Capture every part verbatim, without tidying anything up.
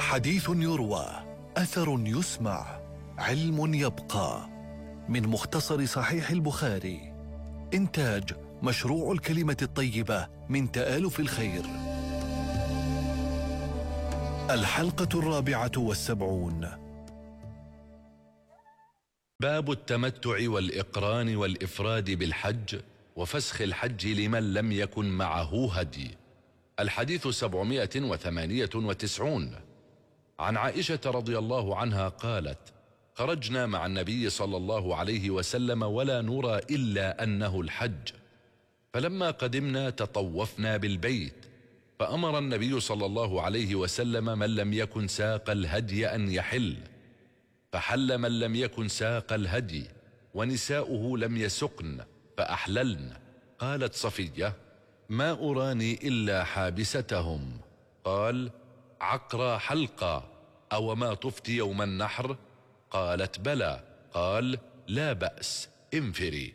حديث يروى، أثر يسمع، علم يبقى. من مختصر صحيح البخاري. إنتاج مشروع الكلمة الطيبة من تآلف الخير. الحلقة الرابعة والسبعون. باب التمتع والإقران والإفراد بالحج وفسخ الحج لمن لم يكن معه هدي. الحديث سبعمائة وثمانية وتسعون. عن عائشة رضي الله عنها قالت: خرجنا مع النبي صلى الله عليه وسلم ولا نرى إلا أنه الحج، فلما قدمنا تطوفنا بالبيت، فأمر النبي صلى الله عليه وسلم من لم يكن ساق الهدي أن يحل، فحل من لم يكن ساق الهدي، ونساؤه لم يسقن فأحللن. قالت صفية: ما أراني إلا حابستهم. قال: عقرى حلقة، أو ما طفت يوم النحر؟ قالت: بلى. قال: لا بأس، انفري.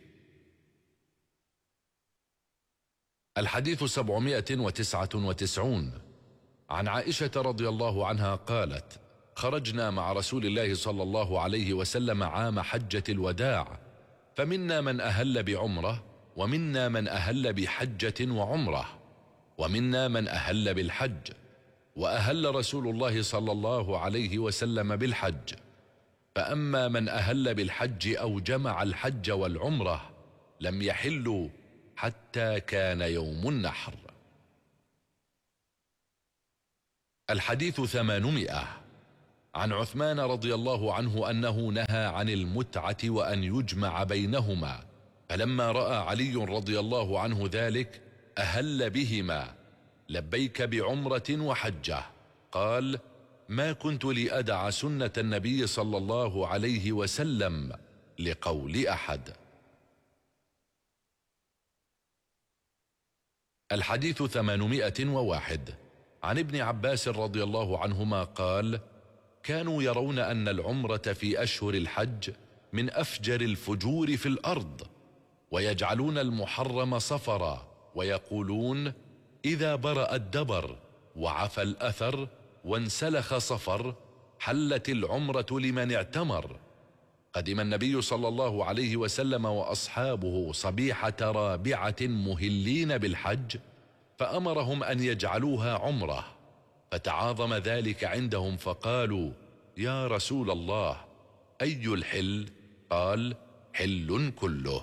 الحديث سبعمائة وتسعة وتسعون. عن عائشة رضي الله عنها قالت: خرجنا مع رسول الله صلى الله عليه وسلم عام حجة الوداع، فمنا من أهل بعمرة، ومنا من أهل بحجة وعمرة، ومنا من أهل بالحج، وأهل رسول الله صلى الله عليه وسلم بالحج. فأما من أهل بالحج أو جمع الحج والعمرة لم يحلوا حتى كان يوم النحر. الحديث ثمانمائة. عن عثمان رضي الله عنه أنه نهى عن المتعة وأن يجمع بينهما، فلما رأى علي رضي الله عنه ذلك أهل بهما: لبيك بعمرة وحجة. قال: ما كنت لأدع سنة النبي صلى الله عليه وسلم لقول أحد. الحديث ثمانمائة وواحد. عن ابن عباس رضي الله عنهما قال: كانوا يرون أن العمرة في أشهر الحج من أفجر الفجور في الأرض، ويجعلون المحرم صفرا، ويقولون: إذا برأ الدبر وعفى الأثر وانسلخ صفر حلت العمرة لمن اعتمر. قدم النبي صلى الله عليه وسلم وأصحابه صبيحة رابعة مهلين بالحج، فأمرهم أن يجعلوها عمرة، فتعاظم ذلك عندهم، فقالوا: يا رسول الله، أي الحل؟ قال: حل كله.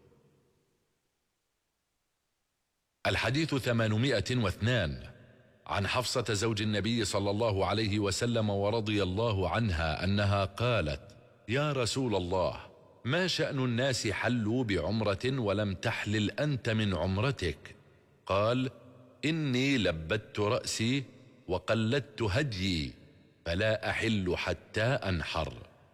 الحديث ثمانمائة واثنان. عن حفصة زوج النبي صلى الله عليه وسلم ورضي الله عنها أنها قالت: يا رسول الله، ما شأن الناس حلوا بعمرة ولم تحلل أنت من عمرتك؟ قال: إني لبدت رأسي وقلدت هديي، فلا أحل حتى أنحر.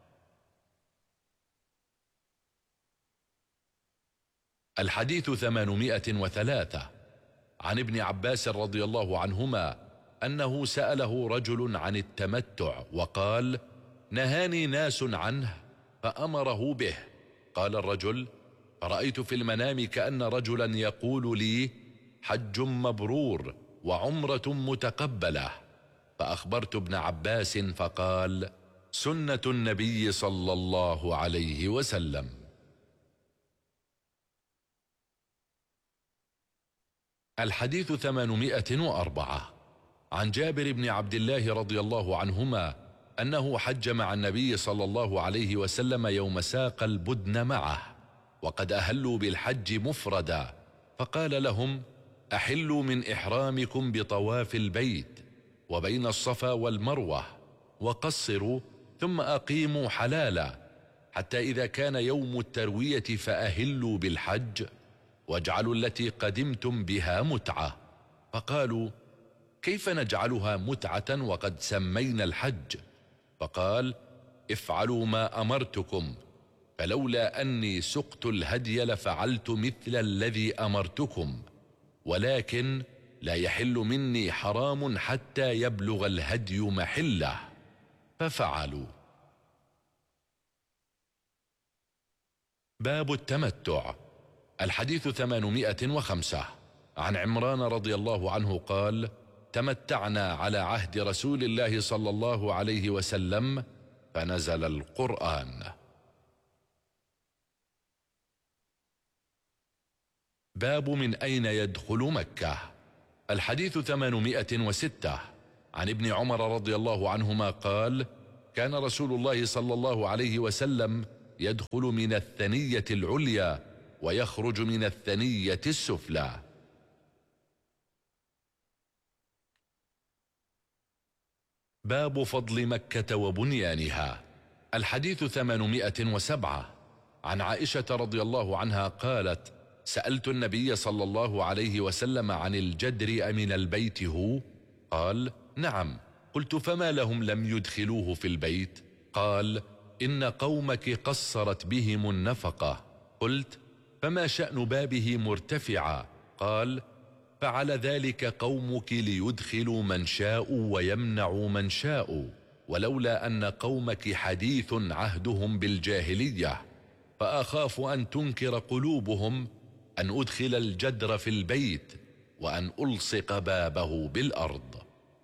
الحديث ثمانمائة وثلاثة. عن ابن عباس رضي الله عنهما أنه سأله رجل عن التمتع وقال: نهاني ناس عنه فأمره به. قال الرجل: فرأيت في المنام كأن رجلا يقول لي: حج مبرور وعمرة متقبلة. فأخبرت ابن عباس فقال: سنة النبي صلى الله عليه وسلم. الحديث ثمانمائة وأربعة. عن جابر بن عبد الله رضي الله عنهما أنه حج مع النبي صلى الله عليه وسلم يوم ساق البدن معه، وقد أهلوا بالحج مفردا، فقال لهم: أحلوا من إحرامكم بطواف البيت وبين الصفا والمروة، وقصروا ثم أقيموا حلالا، حتى إذا كان يوم التروية فأهلوا بالحج، واجعلوا التي قدمتم بها متعة. فقالوا: كيف نجعلها متعة وقد سمينا الحج؟ فقال: افعلوا ما أمرتكم، فلولا أني سقت الهدي لفعلت مثل الذي أمرتكم، ولكن لا يحل مني حرام حتى يبلغ الهدي محله، ففعلوا. باب التمتع. الحديث ثمانمائة وخمسة. عن عمران رضي الله عنه قال: تمتعنا على عهد رسول الله صلى الله عليه وسلم، فنزل القرآن. باب من أين يدخل مكة. الحديث ثمانمائة وستة. عن ابن عمر رضي الله عنهما قال: كان رسول الله صلى الله عليه وسلم يدخل من الثنية العليا ويخرج من الثنية السفلى. باب فضل مكة وبنيانها. الحديث ثمانمائة وسبعة. عن عائشة رضي الله عنها قالت: سألت النبي صلى الله عليه وسلم عن الجدر أمن البيت هو؟ قال: نعم. قلت: فما لهم لم يدخلوه في البيت؟ قال: إن قومك قصرت بهم النفقة. قلت: فما شأن بابه مرتفعا؟ قال: فعل ذلك قومك ليدخلوا من شاءوا ويمنعوا من شاءوا، ولولا أن قومك حديث عهدهم بالجاهلية، فأخاف أن تنكر قلوبهم أن أدخل الجدر في البيت وأن ألصق بابه بالأرض.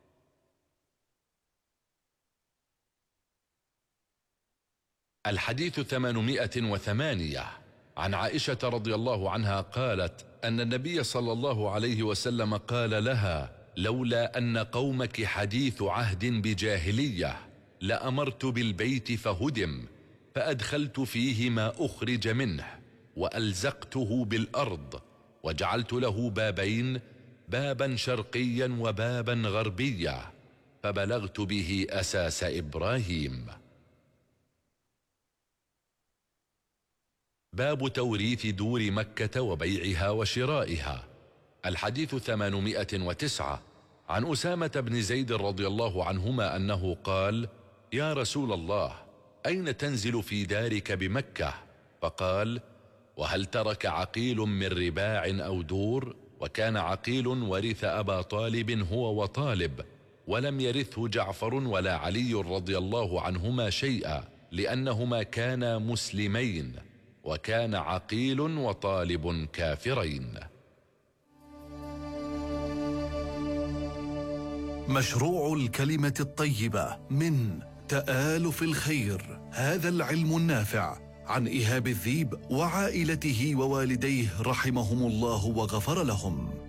الحديث ثمانمائة وثمانية. عن عائشة رضي الله عنها قالت أن النبي صلى الله عليه وسلم قال لها: لولا أن قومك حديث عهد بجاهلية لأمرت بالبيت فهدم، فأدخلت فيه ما أخرج منه وألزقته بالأرض، وجعلت له بابين، بابا شرقيا وبابا غربيا، فبلغت به أساس إبراهيم. باب توريث دور مكة وبيعها وشرائها. الحديث ثمانمائة وتسعة. عن أسامة بن زيد رضي الله عنهما أنه قال: يا رسول الله، أين تنزل في دارك بمكة؟ فقال: وهل ترك عقيل من رباع أو دور؟ وكان عقيل ورث أبا طالب هو وطالب، ولم يرثه جعفر ولا علي رضي الله عنهما شيئا، لأنهما كانا مسلمين، وكان عقيل وطالب كافرين. مشروع الكلمة الطيبة من تآلف الخير، هذا العلم النافع، عن إيهاب الذيب وعائلته ووالديه رحمهم الله وغفر لهم.